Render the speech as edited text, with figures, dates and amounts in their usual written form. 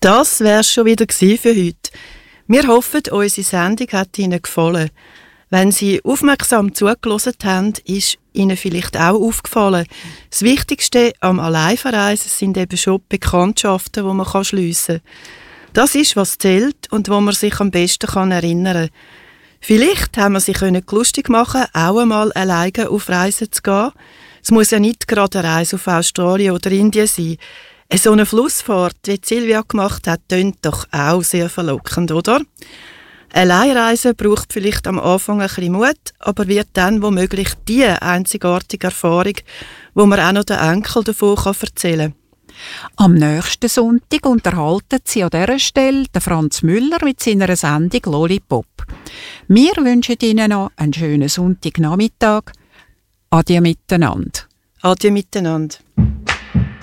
Das wär's schon wieder gewesen für heute. Wir hoffen, unsere Sendung hat Ihnen gefallen. Wenn Sie aufmerksam zugehört haben, ist Ihnen vielleicht auch aufgefallen, das Wichtigste am Alleinverreisen sind eben schon die Bekanntschaften, die man schliessen kann. Das ist, was zählt und wo man sich am besten erinnern kann. Vielleicht haben wir sich lustig machen, auch einmal alleine auf Reisen zu gehen. Es muss ja nicht gerade eine Reise auf Australien oder Indien sein. So eine Flussfahrt, wie Silvia gemacht hat, tönt doch auch sehr verlockend, oder? Alleinreisen braucht vielleicht am Anfang ein bisschen Mut, aber wird dann womöglich die einzigartige Erfahrung, wo man auch noch den Enkel davon erzählen kann. Am nächsten Sonntag unterhalten Sie an dieser Stelle den Franz Müller mit seiner Sendung Lollipop. Wir wünschen Ihnen noch einen schönen Sonntagnachmittag. Adieu miteinander. Adieu miteinander.